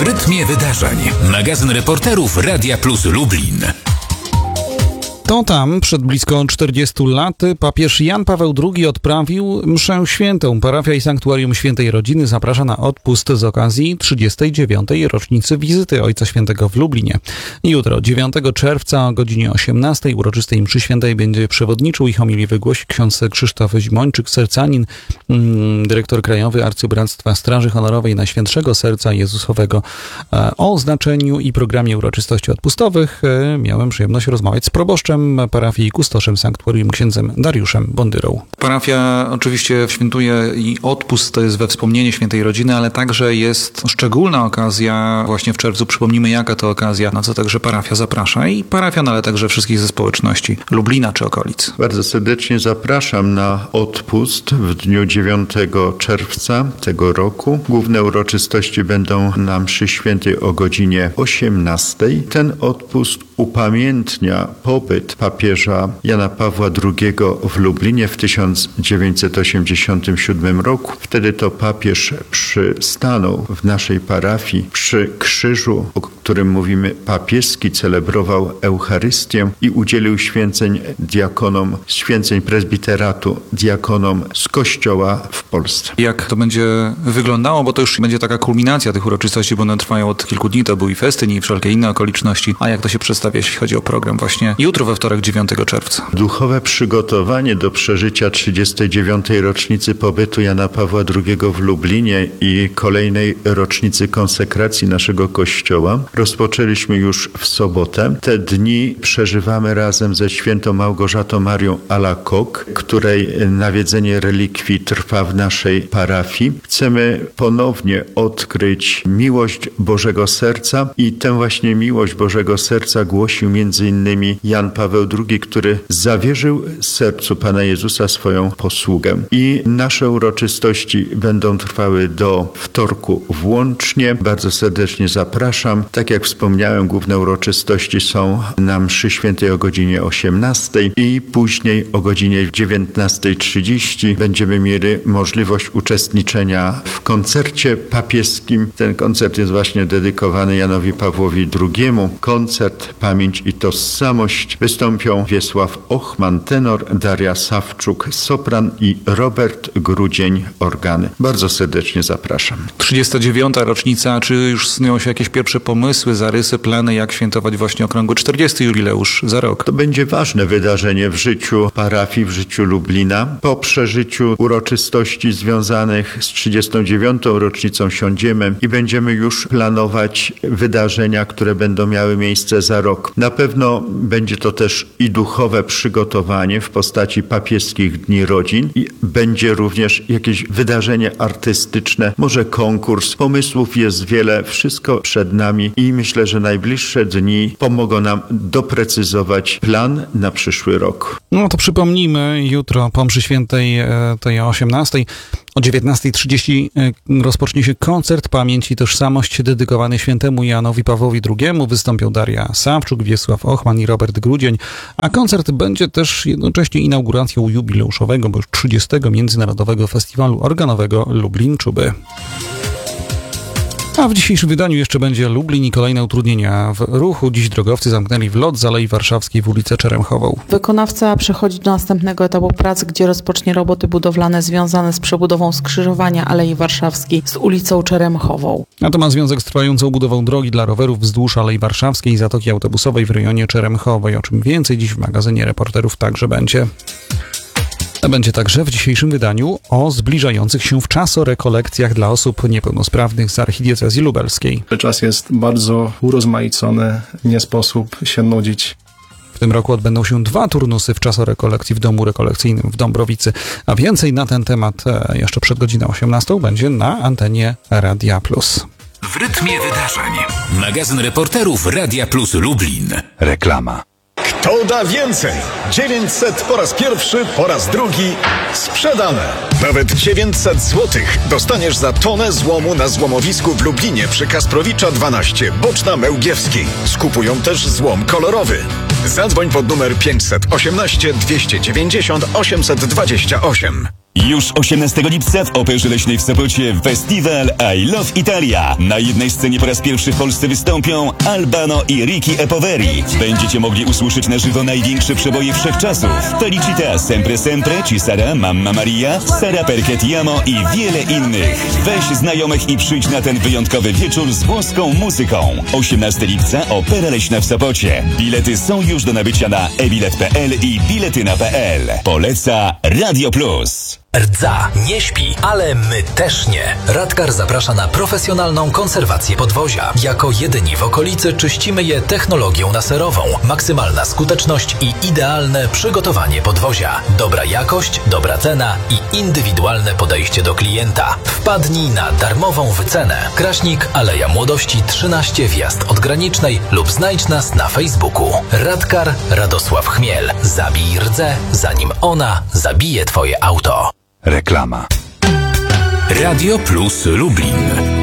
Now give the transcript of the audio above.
W rytmie wydarzeń. Magazyn reporterów Radia Plus Lublin. To tam przed blisko 40 laty papież Jan Paweł II odprawił mszę świętą. Parafia i Sanktuarium Świętej Rodziny zaprasza na odpust z okazji 39. rocznicy wizyty Ojca Świętego w Lublinie. Jutro, 9 czerwca o godzinie 18 uroczystej mszy świętej będzie przewodniczył i homilię wygłosi ksiądz Krzysztof Zimończyk-Sercanin, dyrektor Krajowy Arcybractwa Straży Honorowej Najświętszego Serca Jezusowego. O znaczeniu i programie uroczystości odpustowych miałem przyjemność rozmawiać z proboszczem parafii i kustoszem sanktuarium księdzem Dariuszem Bondyrą. Parafia oczywiście świętuje i odpust to jest we wspomnienie Świętej Rodziny, ale także jest szczególna okazja właśnie w czerwcu. Przypomnijmy, jaka to okazja, na co także parafia zaprasza i parafian, ale także wszystkich ze społeczności Lublina czy okolic. Bardzo serdecznie zapraszam na odpust w dniu 9 czerwca tego roku. Główne uroczystości będą na mszy świętej o godzinie 18. Ten odpust upamiętnia pobyt papieża Jana Pawła II w Lublinie w 1987 roku. Wtedy to papież przystanął w naszej parafii przy krzyżu, o którym mówimy papieski, celebrował Eucharystię i udzielił święceń diakonom, święceń prezbiteratu diakonom z Kościoła w Polsce. Jak to będzie wyglądało, bo to już będzie taka kulminacja tych uroczystości, bo one trwają od kilku dni, to był i festyn i wszelkie inne okoliczności. A jak to się przedstawia, jeśli chodzi o program właśnie jutro we wtorek 9 czerwca? Duchowe przygotowanie do przeżycia 39. rocznicy pobytu Jana Pawła II w Lublinie i kolejnej rocznicy konsekracji naszego Kościoła rozpoczęliśmy już w sobotę. Te dni przeżywamy razem ze świętą Małgorzatą Marią Alacoque, której nawiedzenie relikwii trwa w naszej parafii. Chcemy ponownie odkryć miłość Bożego Serca i tę właśnie miłość Bożego Serca głosił m.in. Jan Paweł II, który zawierzył sercu Pana Jezusa swoją posługę. I nasze uroczystości będą trwały do wtorku włącznie. Bardzo serdecznie zapraszam. Tak jak wspomniałem, główne uroczystości są na mszy świętej o godzinie 18 i później o godzinie 19:30 będziemy mieli możliwość uczestniczenia w koncercie papieskim. Ten koncert jest właśnie dedykowany Janowi Pawłowi II. Koncert Pamięć i Tożsamość. Wystąpią Wiesław Ochman, tenor, Daria Sawczuk, sopran i Robert Grudzień, organy. Bardzo serdecznie zapraszam. 39. rocznica, czy już snują się jakieś pierwsze pomysły, zarysy, plany, jak świętować właśnie okrągły 40. jubileusz za rok? To będzie ważne wydarzenie w życiu parafii, w życiu Lublina. Po przeżyciu uroczystości związanych z 39. rocznicą siądziemy i będziemy już planować wydarzenia, które będą miały miejsce za rok. Na pewno będzie to też i duchowe przygotowanie w postaci papieskich Dni Rodzin i będzie również jakieś wydarzenie artystyczne, może konkurs. Pomysłów jest wiele, wszystko przed nami i myślę, że najbliższe dni pomogą nam doprecyzować plan na przyszły rok. No to przypomnijmy, jutro po mszy świętej tej o 18:00 o 19:30 rozpocznie się koncert Pamięć i Tożsamość dedykowany świętemu Janowi Pawłowi II. Wystąpią Daria Sawczuk, Wiesław Ochman i Robert Grudzień, a koncert będzie też jednocześnie inauguracją jubileuszowego, bo już 30. Międzynarodowego Festiwalu Organowego Lublin Czuby. A w dzisiejszym wydaniu jeszcze będzie Lublin i kolejne utrudnienia w ruchu. Dziś drogowcy zamknęli wlot z Alei Warszawskiej w ulicę Czeremchową. Wykonawca przechodzi do następnego etapu prac, gdzie rozpocznie roboty budowlane związane z przebudową skrzyżowania Alei Warszawskiej z ulicą Czeremchową. A to ma związek z trwającą budową drogi dla rowerów wzdłuż Alei Warszawskiej i Zatoki Autobusowej w rejonie Czeremchowej. O czym więcej dziś w magazynie reporterów także będzie. Będzie także w dzisiejszym wydaniu o zbliżających się w czasorekolekcjach dla osób niepełnosprawnych z archidiecezji lubelskiej. Czas jest bardzo urozmaicony, nie sposób się nudzić. W tym roku odbędą się 2 turnusy w czasorekolekcji w domu rekolekcyjnym w Dąbrowicy. A więcej na ten temat jeszcze przed godziną 18:00 będzie na antenie Radia Plus. W rytmie wydarzeń. Magazyn reporterów Radia Plus Lublin. Reklama. Kto da więcej? 900 po raz pierwszy, po raz drugi sprzedane. Nawet 900 zł dostaniesz za tonę złomu na złomowisku w Lublinie przy Kasprowicza 12, boczna Mełgiewskiej. Skupują też złom kolorowy. Zadzwoń pod numer 518 290 828. Już 18 lipca w Operze Leśnej w Sopocie festiwal I Love Italia. Na jednej scenie po raz pierwszy w Polsce wystąpią Albano i Ricky E. Poveri. Będziecie mogli usłyszeć na żywo największe przeboje wszechczasów. Felicita, Sempre Sempre, Ci Sara, Mamma Maria, Sara Perché Ti Amo i wiele innych. Weź znajomych i przyjdź na ten wyjątkowy wieczór z włoską muzyką. 18 lipca Opera Leśna w Sopocie. Bilety są już do nabycia na ebilet.pl i biletyna.pl. Poleca Radio Plus. Rdza nie śpi, ale my też nie. Radkar zaprasza na profesjonalną konserwację podwozia. Jako jedyni w okolicy czyścimy je technologią laserową. Maksymalna skuteczność i idealne przygotowanie podwozia. Dobra jakość, dobra cena i indywidualne podejście do klienta. Wpadnij na darmową wycenę. Kraśnik, Aleja Młodości 13, wjazd od Granicznej lub znajdź nas na Facebooku. Radkar Radosław Chmiel. Zabij rdzę, zanim ona zabije twoje auto. Reklama. Radio Plus Lublin.